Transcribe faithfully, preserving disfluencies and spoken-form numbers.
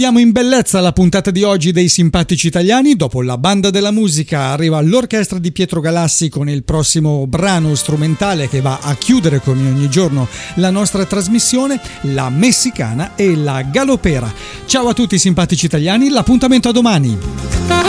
Andiamo in bellezza la puntata di oggi dei Simpatici Italiani. Dopo la banda della musica arriva l'orchestra di Pietro Galassi con il prossimo brano strumentale che va a chiudere come ogni giorno la nostra trasmissione, la Messicana e la Galopera. Ciao a tutti Simpatici Italiani, l'appuntamento a domani.